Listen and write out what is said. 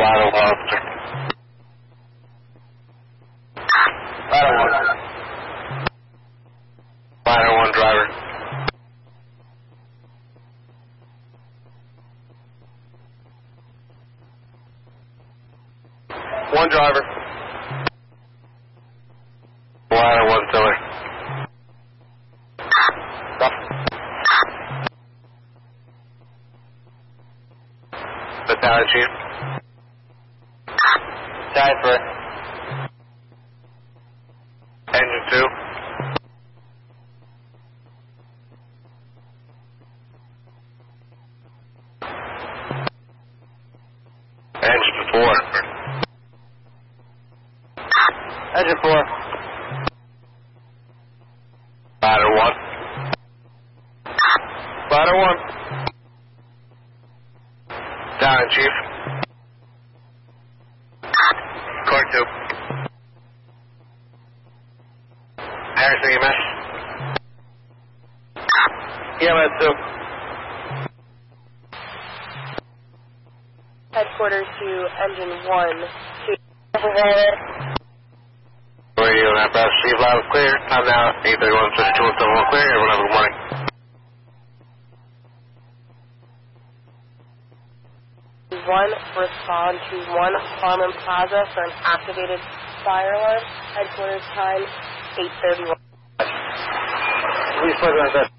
Ladder 1, officer. Ladder 1. Ladder 1, driver. One driver. Ladder 1, tiller. Battalion Chief. Cipher. Engine 2. Engine 4. Engine 4. Ladder 1. Ladder 1. Battalion Chief. Court 2. Harrison EMS. EMS 2. Headquarters to engine 1. Radio and apparatus receive loud and clear. Time now 831-52-171 clear. Everyone have a good morning. 1, respond to 1 Harmon Plaza for an activated fire alarm. Headquarters time 8:31. Please further invest.